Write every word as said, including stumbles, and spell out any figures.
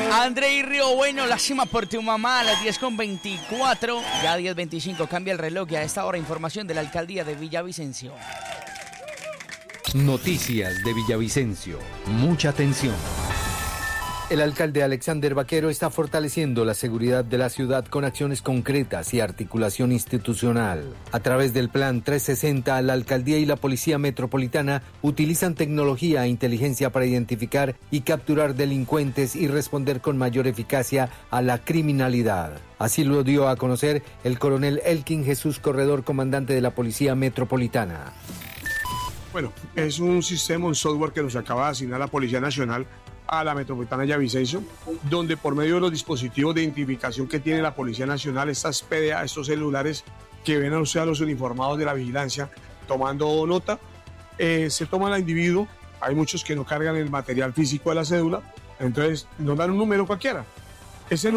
André y Río Bueno, la cima por tu mamá a las diez con veinticuatro. Ya diez veinticinco, cambia el reloj y a esta hora información de la alcaldía de Villavicencio. Noticias de Villavicencio. Mucha atención. El alcalde Alexander Vaquero está fortaleciendo la seguridad de la ciudad con acciones concretas y articulación institucional. A través del Plan trescientos sesenta, la alcaldía y la Policía Metropolitana utilizan tecnología e inteligencia para identificar y capturar delincuentes y responder con mayor eficacia a la criminalidad. Así lo dio a conocer el coronel Elkin Jesús Corredor, comandante de la Policía Metropolitana. Bueno, es un sistema, un software que nos acaba de asignar la Policía Nacional a la Metropolitana de Villavicencio, donde por medio de los dispositivos de identificación que tiene la Policía Nacional, estas P D A, estos celulares que ven a usted a los uniformados de la vigilancia tomando nota, eh, se toma al individuo. Hay muchos que no cargan el material físico de la cédula, entonces nos dan un número cualquiera. Ese